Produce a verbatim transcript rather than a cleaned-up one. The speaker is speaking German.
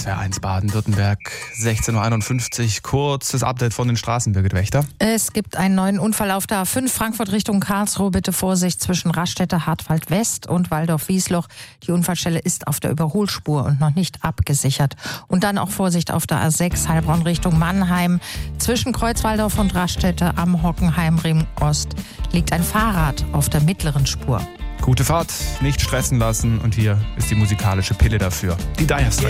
S W R eins Baden-Württemberg, sechzehn Uhr einundfünfzig. Kurzes Update von den Straßen, Birgit Wächter. Es gibt einen neuen Unfall auf der A fünf Frankfurt Richtung Karlsruhe. Bitte Vorsicht zwischen Raststätte, Hartwald West und Waldorf-Wiesloch. Die Unfallstelle ist auf der Überholspur und noch nicht abgesichert. Und dann auch Vorsicht auf der A sechs Heilbronn Richtung Mannheim. Zwischen Kreuzwaldorf und Raststätte am Hockenheimring Ost liegt ein Fahrrad auf der mittleren Spur. Gute Fahrt, nicht stressen lassen und hier ist die musikalische Pille dafür. Die Dire Straits.